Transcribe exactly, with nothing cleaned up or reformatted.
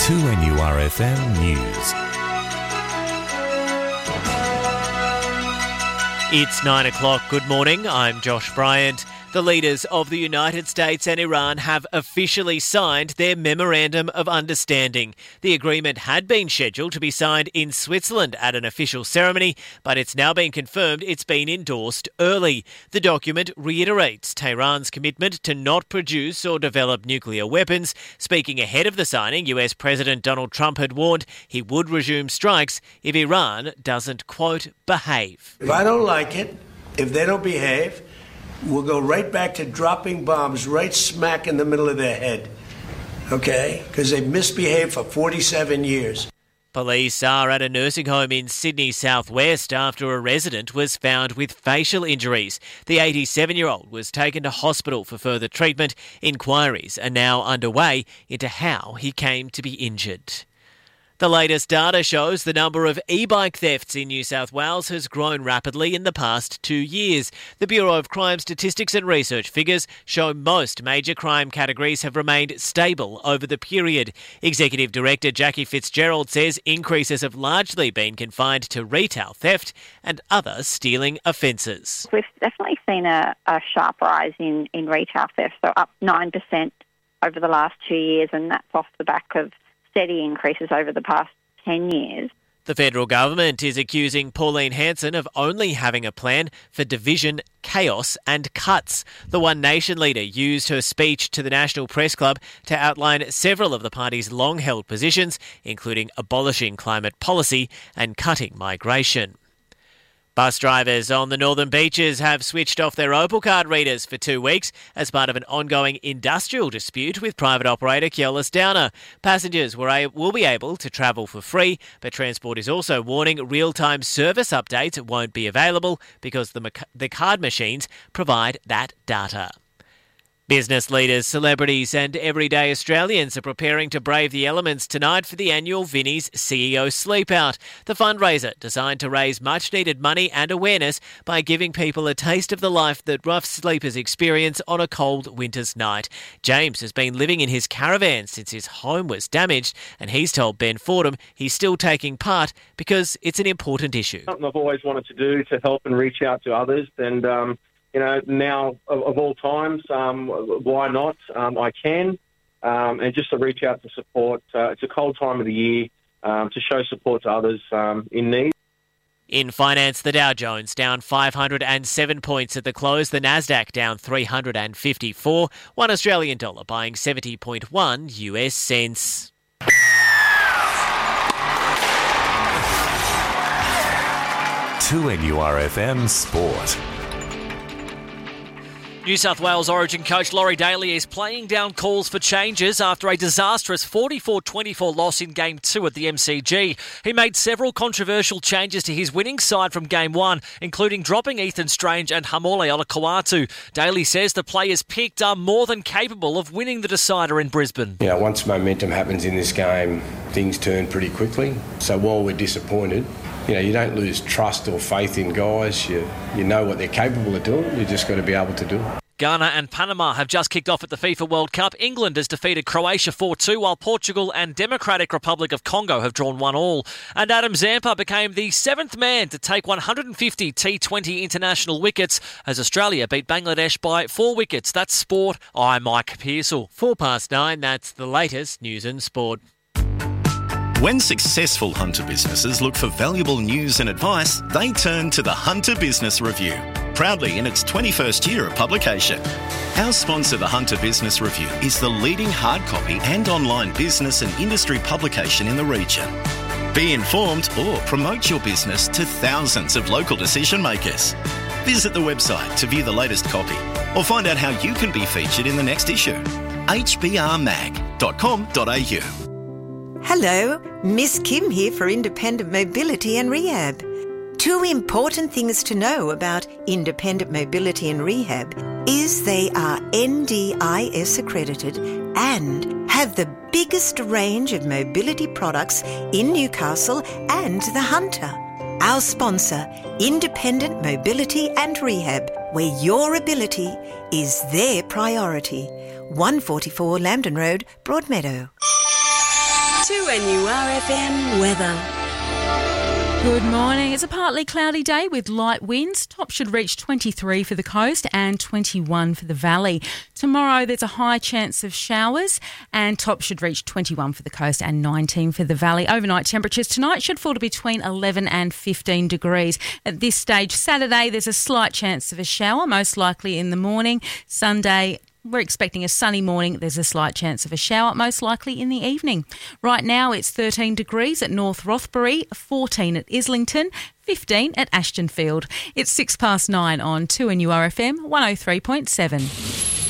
two N U R F M News. It's nine o'clock. Good morning. I'm Josh Bryant. The leaders of the United States and Iran have officially signed their Memorandum of Understanding. The agreement had been scheduled to be signed in Switzerland at an official ceremony, but it's now been confirmed it's been endorsed early. The document reiterates Tehran's commitment to not produce or develop nuclear weapons. Speaking ahead of the signing, U S President Donald Trump had warned he would resume strikes if Iran doesn't, quote, behave. If I don't like it, if they don't behave, we'll go right back to dropping bombs right smack in the middle of their head, okay? Because they've misbehaved for forty-seven years. Police are at a nursing home in Sydney southwest after a resident was found with facial injuries. The eighty-seven-year-old was taken to hospital for further treatment. Inquiries are now underway into how he came to be injured. The latest data shows the number of e-bike thefts in New South Wales has grown rapidly in the past two years. The Bureau of Crime Statistics and Research figures show most major crime categories have remained stable over the period. Executive Director Jackie Fitzgerald says increases have largely been confined to retail theft and other stealing offences. We've definitely seen a, a sharp rise in, in retail theft, so up nine percent over the last two years, and that's off the back of steady increases over the past ten years. The federal government is accusing Pauline Hanson of only having a plan for division, chaos and cuts. The One Nation leader used her speech to the National Press Club to outline several of the party's long-held positions, including abolishing climate policy and cutting migration. Bus drivers on the northern beaches have switched off their Opal card readers for two weeks as part of an ongoing industrial dispute with private operator Keolis Downer. Passengers were a- will be able to travel for free, but Transport is also warning real-time service updates won't be available because the, mac- the card machines provide that data. Business leaders, celebrities and everyday Australians are preparing to brave the elements tonight for the annual Vinnie's C E O Sleepout, the fundraiser designed to raise much-needed money and awareness by giving people a taste of the life that rough sleepers experience on a cold winter's night. James has been living in his caravan since his home was damaged, and he's told Ben Fordham he's still taking part because it's an important issue. Something I've always wanted to do to help and reach out to others, and um You know, now of, of all times, um, why not? Um, I can, um, and just to reach out to support. Uh, it's a cold time of the year um, to show support to others um, in need. In finance, the Dow Jones down five hundred seven points at the close. The Nasdaq down three hundred fifty-four. One Australian dollar buying seventy point one U S cents. two N U R F M Sport. New South Wales Origin coach Laurie Daly is playing down calls for changes after a disastrous forty-four twenty-four loss in Game two at the M C G. He made several controversial changes to his winning side from Game one, including dropping Ethan Strange and Hamole Olakuatu. Daly says the players picked are more than capable of winning the decider in Brisbane. You know, once momentum happens in this game, things turn pretty quickly. So while we're disappointed, you know, you don't lose trust or faith in guys. You you know what they're capable of doing. You just got to be able to do it. Ghana and Panama have just kicked off at the FIFA World Cup. England has defeated Croatia four two, while Portugal and Democratic Republic of Congo have drawn one all. And Adam Zampa became the seventh man to take one hundred fifty T twenty international wickets as Australia beat Bangladesh by four wickets. That's sport. I'm Mike Pearsall. Four past nine, that's the latest news and sport. When successful hunter businesses look for valuable news and advice, they turn to the Hunter Business Review, proudly in its twenty-first year of publication. Our sponsor, the Hunter Business Review, is the leading hard copy and online business and industry publication in the region. Be informed or promote your business to thousands of local decision makers. Visit the website to view the latest copy or find out how you can be featured in the next issue. h b r mag dot com dot a u. Hello, Miss Kim here for Independent Mobility and Rehab. Two important things to know about Independent Mobility and Rehab is they are N D I S accredited and have the biggest range of mobility products in Newcastle and the Hunter. Our sponsor, Independent Mobility and Rehab, where your ability is their priority. one forty-four Lambton Road, Broadmeadow. two N U R F M weather. Good morning. It's a partly cloudy day with light winds. Top should reach twenty-three for the coast and twenty-one for the valley. Tomorrow there's a high chance of showers and top should reach twenty-one for the coast and nineteen for the valley. Overnight temperatures tonight should fall to between eleven and fifteen degrees. At this stage, Saturday, there's a slight chance of a shower, most likely in the morning. Sunday, we're expecting a sunny morning. There's a slight chance of a shower, most likely in the evening. Right now it's thirteen degrees at North Rothbury, fourteen at Islington, fifteen at Ashtonfield. It's six past nine on two N U R F M one oh three point seven.